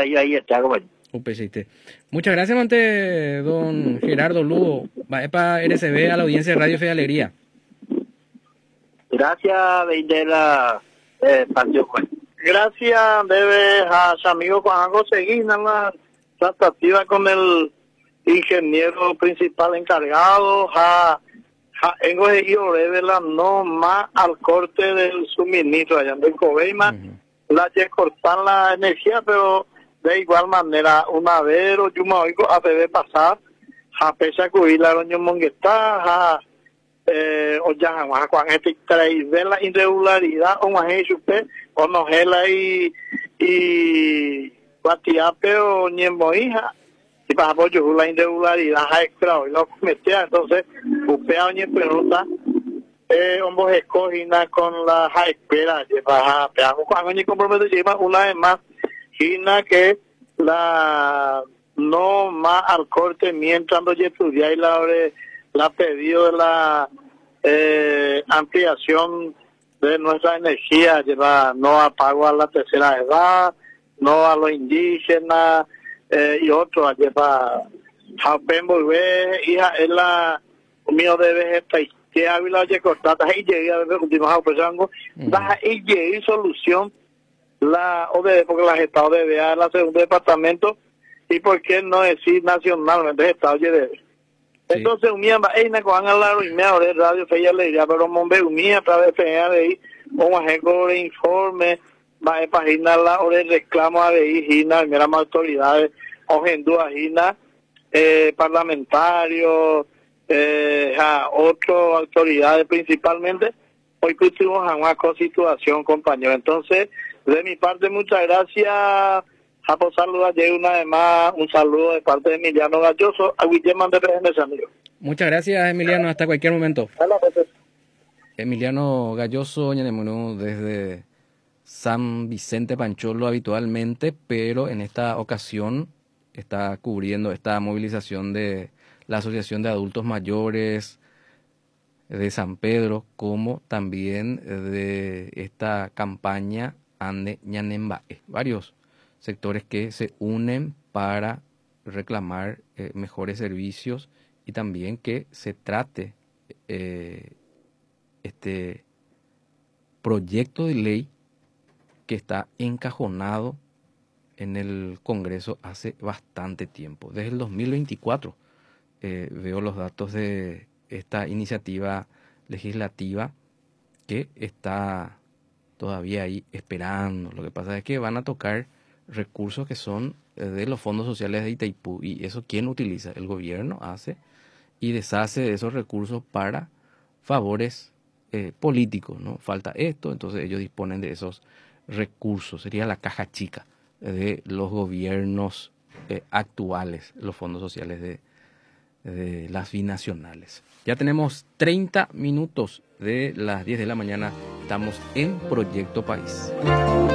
ahí está, compañero. Muchas gracias, Mante, don Gerardo Lugo, para RCB, a la audiencia de Radio Fe y Alegría. Gracias, Veidela, Pancho Juan. Gracias, debe a su amigo Juan seguir en la tratativa con el ingeniero principal encargado, en la no más al corte del suministro allá en Coveima, la que cortan la energía, pero de igual manera, una vez yo me oigo a bebé pasar, a pesar que la roño mongueta, o ya cuando este trae de la irregularidad o más chupe o no gela y batiape o niembo hija y para apoyo la irregularidad extra y lo cometía entonces upea o pregunta ambos escogina con la espera lleva peajo cuando ni comprometo lleva una vez más China que la no más al corte mientras no estudiar y la pedido de la ampliación de nuestra energía, lleva no a pago a la tercera edad, no a los indígenas y otros, lleva Japembo hija es la mío de vegetal que habla de cortada y llega a ver últimos pensando baja y llega solución la ODE porque las estados de DEA la segundo departamento y por qué no decir nacionalmente estados de entonces un miembro ahí no van a hablar y me ahora radio fe y alegría pero mombe un miembro a través de ahí un agente de informe va a página la hora de reclamo a ahí gina mira más autoridades o gente gina parlamentarios a otras autoridades principalmente hoy pusimos a una situación compañero entonces de mi parte muchas gracias a por saludar una vez más un saludo de parte de Emiliano Galloso a Guillermo de Presidente amigo. Muchas gracias Emiliano, hasta cualquier momento. Emiliano Galloso desde San Vicente Pancholo habitualmente, pero en esta ocasión está cubriendo esta movilización de la Asociación de Adultos Mayores de San Pedro, como también de esta campaña Ande Ñanembae. Varios sectores que se unen para reclamar mejores servicios y también que se trate este proyecto de ley que está encajonado en el Congreso hace bastante tiempo. Desde el 2024 veo los datos de esta iniciativa legislativa que está todavía ahí esperando. Lo que pasa es que van a tocar recursos que son de los fondos sociales de Itaipú y eso ¿quién utiliza? El gobierno hace y deshace de esos recursos para favores políticos, ¿no? Falta esto, entonces ellos disponen de esos recursos. Sería la caja chica de los gobiernos actuales, los fondos sociales de las binacionales. Ya tenemos 30 minutos de las 10 de la mañana. Estamos en Proyecto País.